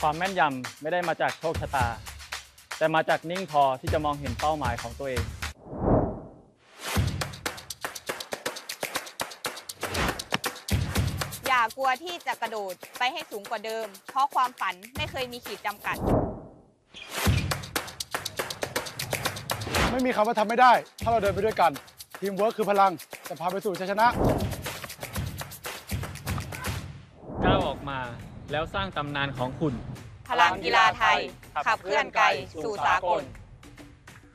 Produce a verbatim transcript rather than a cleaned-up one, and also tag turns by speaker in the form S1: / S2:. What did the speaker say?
S1: ความแม่นยำไม่ได้มาจากโชคชะตา แต่มาจากนิ่งพอที่จะมองเห็นเป้าหมายของตัวเอง
S2: อย่ากลัวที่จะกระโดดไปให้สูงกว่าเดิม เพราะความฝันไม่เคยมีขีดจำกัด
S3: ไม่มีคำว่าทำไม่ได้ถ้าเราเดินไปด้วยกันทีมเวิร์คคือพลังจะพาไปสู่ชัยชนะ
S1: ก้าวออกมาแล้วสร้างตำนานของคุณ
S2: พลังกีฬาไทย ขับเคลื่อนไกลสู่สากล